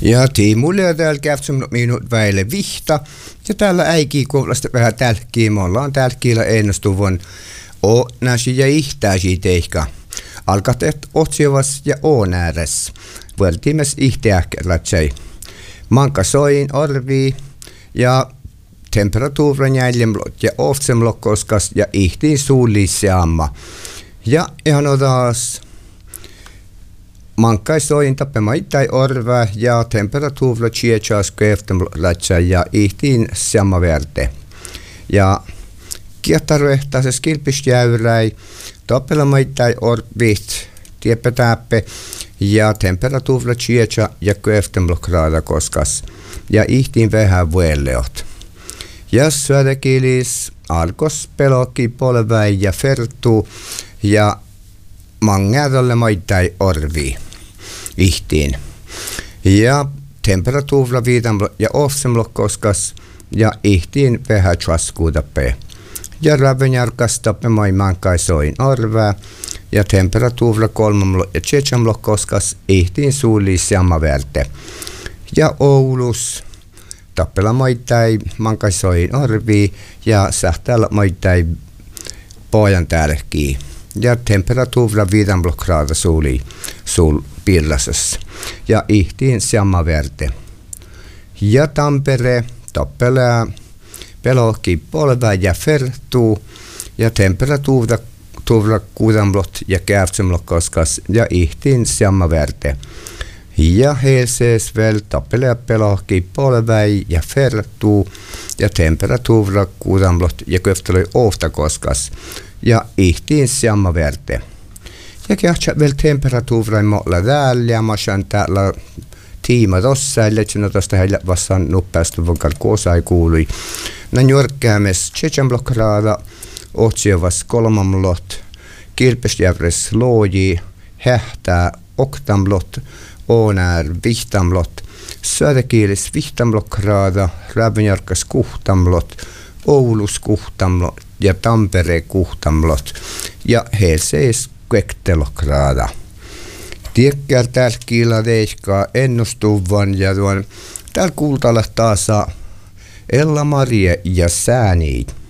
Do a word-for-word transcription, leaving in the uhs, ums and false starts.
Ja tiimulle täällä kävitsemme minut väille vihta. Ja täällä äikii kuulasta vähän tälkkiä. Me ollaan tälkkiillä ennustuvon o näsi ja ihtäisi teikka. Alkatet otsiovas ja oon ääres. Vuoltiimes ihteäkkärätsei. Manka soin orvii ja temperatuuran jäljemlot ja oftsemlot koskas ja ihtiin suulliseamma. Ja ihan taas mankai soin tappemaittai orva ja temperatuuran chiechas köftemlätsä ja ihtiin samma verte. Ja kiehtarvehtaisessa kilpisjäyräi tappelamaittai orvit tiepetäppe ja temperatuuran chiecha ja köftemlokraada koskas ja ihtiin vähän vuelleot. Ja syödekilis alkos pelokki polväi ja fertu ja mangeadolle maittai orvi ihtiin. Ja temperatuura viitamlo ja ofsemlo koskas ja ihtiin vähän chaskuudappe. Ja ravenjarkas tappe maimankai soin orvää ja temperatuura kolmamlo ja chechamlo koskas ihtiin suuli samma verte. Ja Oulus tappela maittai mankai soin orvi ja sähtäällä maittai pojan tälkii. Ja temperatuura viitamlo graada suuli sul pillasessa. Ja ihtiin samma verte. Ja Tampere tappelää pelokki polvää ja fertuu ja temperatuura tuura kuudamlot ja käftsemlot koskas ja ihtiin samma verte. Ja Helsees väl tappelää pelokki polvää ja fertuu ja temperatuura kuudamlot ja köftelöi ofta koskas ja ihtiin samma verte. Ja kähtsä väl temperatuura molla täällä ja masan täällä tiima tossa, eli että tuosta heillä vastaan nuppeasti vaikka kuosai kuului. Näin jorkkäämes tsetjänblokkraada, otsiovas kolmamlot, kilpesjävres looji, hähtää oktamlot, oonär vihtamlot, södekiilis vihtamblokkraada, rävenjarkas kuhtamlot, Oulus kuhtamlot ja Tampere kuhtamlot ja Helsees kvektelokraada. Tiekkää täällä kiila teiskaa ennustuvan ja tuon täällä kuultalla taas Ella Marie ja Sääniit.